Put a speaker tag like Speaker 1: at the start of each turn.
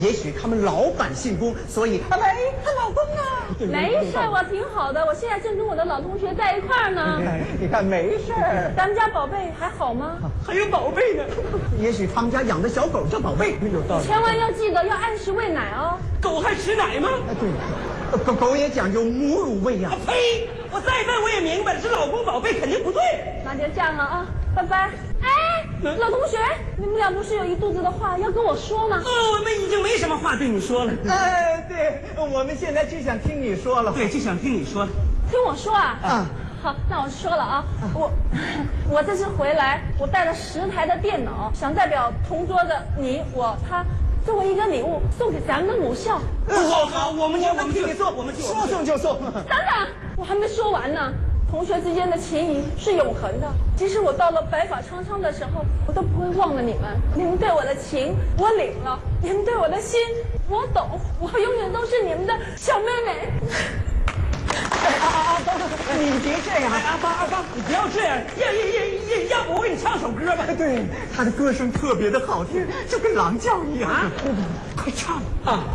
Speaker 1: 也许他们老板姓龚，所以喂，老公啊，
Speaker 2: 没事，我挺好的，我现在正跟我的老同学在一块儿呢。
Speaker 1: 你看没事儿。
Speaker 2: 咱们家宝贝还好吗？
Speaker 1: 还有宝贝呢，也许他们家养的小狗叫宝贝，有道理。
Speaker 2: 千万要记得要按时喂奶哦。
Speaker 3: 狗还吃奶吗？
Speaker 1: 对，狗也讲究母乳喂养。
Speaker 3: 呸！我再问我也明白了，是老公宝贝肯定不对。
Speaker 2: 那就这样了啊，拜拜。哎，老同学，你们俩不是有一肚子的话要跟我说吗？
Speaker 3: 我们已经没什么话对你说了。
Speaker 1: 对，我们现在就想听你说了。
Speaker 3: 对，就想听你说。
Speaker 2: 听我说啊。
Speaker 1: 啊。
Speaker 2: 好，那我说了啊，我这次回来，我带了10台的电脑，想代表同桌的你、我、他，作为一个礼物送给咱们的母校。
Speaker 3: 好，我们
Speaker 1: 替你做，说送就送。
Speaker 2: 等等，我还没说完呢。同学之间的情谊是永恒的，即使我到了白发苍苍的时候，我都不会忘了你们。你们对我的情，我领了；你们对我的心，我懂。我永远都是你们的小妹妹。
Speaker 1: 阿芳，你别这样。
Speaker 3: 阿芳，你不要这样。要不我给你唱首歌吧？
Speaker 1: 对，他的歌声特别的好听，就跟狼叫一样。
Speaker 3: 快唱啊！